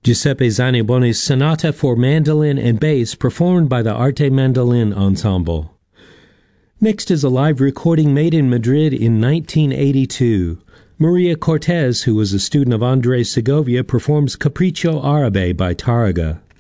Giuseppe Zanniboni's Sonata for Mandolin and Bass, performed by the Arte Mandolin Ensemble. Next is a live recording made in Madrid in 1982. Maria Cortez, who was a student of Andres Segovia, performs Capriccio Arabe by Tárrega.